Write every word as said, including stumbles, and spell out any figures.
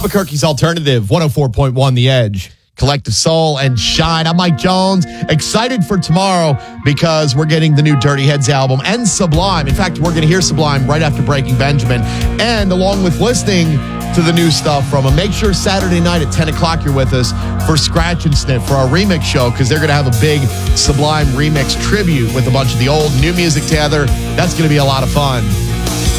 Albuquerque's Alternative, one oh four point one The Edge. Collective Soul and Shine. I'm Mike Jones. Excited for tomorrow because we're getting the new Dirty Heads album and Sublime. In fact, we're going to hear Sublime right after Breaking Benjamin. And along with listening to the new stuff from them, make sure Saturday night at ten o'clock you're with us for Scratch and Sniff for our remix show, because they're going to have a big Sublime remix tribute with a bunch of the old new music together. That's going to be a lot of fun.